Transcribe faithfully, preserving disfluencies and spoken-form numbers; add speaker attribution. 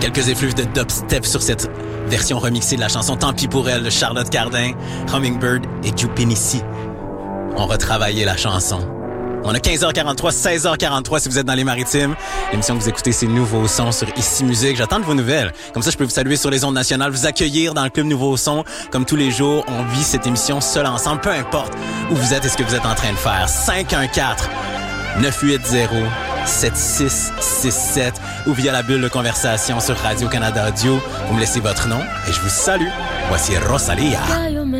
Speaker 1: Quelques effluves de dubstep sur cette version remixée de la chanson Tant pis pour elle de Charlotte Cardin, Hummingbird et Jupinissi ont retravaillé la chanson. On a quinze heures quarante-trois, seize heures quarante-trois si vous êtes dans les Maritimes. L'émission que vous écoutez, c'est Nouveau Son sur Ici Musique. J'attends de vos nouvelles. Comme ça, je peux vous saluer sur les ondes nationales, vous accueillir dans le club Nouveau Son. Comme tous les jours, on vit cette émission seul ensemble, peu importe où vous êtes et ce que vous êtes en train de faire. cinq un quatre, neuf huit zéro, sept six six sept ou via la bulle de conversation sur Radio-Canada Audio. Vous me laissez votre nom et je vous salue. Voici Rosalia.